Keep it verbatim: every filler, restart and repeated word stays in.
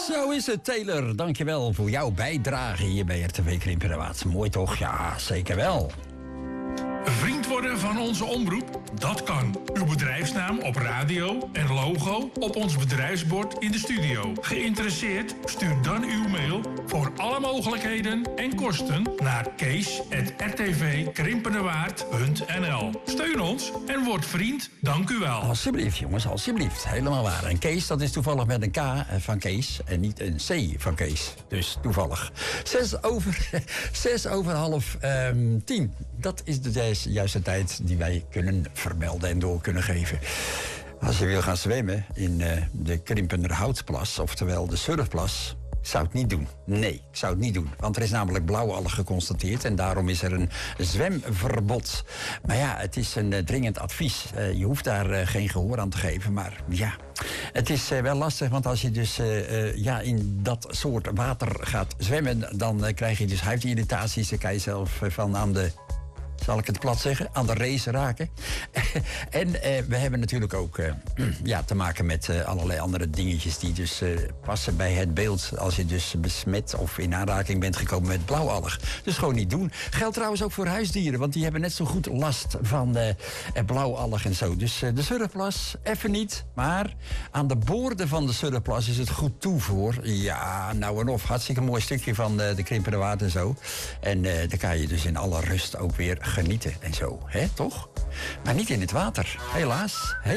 Zo is het, Taylor. Dankjewel voor jouw bijdrage hier bij R T V Krimpenerwaard. Mooi toch? Ja, zeker wel. Vriend worden van onze omroep? Dat kan. Uw bedrijfsnaam op radio en logo op ons bedrijfsbord in de studio. Geïnteresseerd? Stuur dan uw mail voor alle mogelijkheden en kosten naar kees at r t v krimpenerwaard punt n l. Steun ons en word vriend. Dank u wel. Alsjeblieft, jongens, alsjeblieft. Helemaal waar. En Kees, dat is toevallig met een K van Kees en niet een C van Kees. Dus toevallig. Zes over, zes over half um, tien. Dat is de juiste tijd die wij kunnen vermelden en door kunnen geven. Als je wil gaan zwemmen in uh, de Krimpenerhoutplas, oftewel de Surfplas, ik zou het niet doen. Nee, ik zou het niet doen. Want er is namelijk blauwalg geconstateerd en daarom is er een zwemverbod. Maar ja, het is een uh, dringend advies. Uh, je hoeft daar uh, geen gehoor aan te geven, maar ja, het is uh, wel lastig, want als je dus uh, uh, ja, in dat soort water gaat zwemmen, dan uh, krijg je dus huidirritaties. Dan kan je zelf uh, van aan de, zal ik het plat zeggen, aan de race raken. En uh, we hebben natuurlijk ook uh, ja, te maken met uh, allerlei andere dingetjes die dus uh, passen bij het beeld als je dus besmet of in aanraking bent gekomen met blauwalg. Dus gewoon niet doen. Geldt trouwens ook voor huisdieren, want die hebben net zo goed last van uh, blauwalg en zo. Dus uh, de Surfplas, even niet. Maar aan de boorden van de Surfplas is het goed toevoer. Ja, nou en of. Hartstikke mooi stukje van uh, de Krimpenerwaard en zo. En uh, dan kan je dus in alle rust ook weer genieten en zo. Hè, toch? Maar niet in het water, helaas.